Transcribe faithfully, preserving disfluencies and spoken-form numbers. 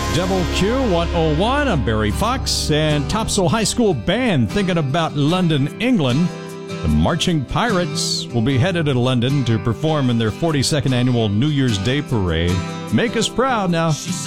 Double Q one oh one, I'm Barry Fox, and Topsail High School Band thinking about London, England. The Marching Pirates will be headed to London to perform in their forty-second annual New Year's Day Parade. Make us proud now.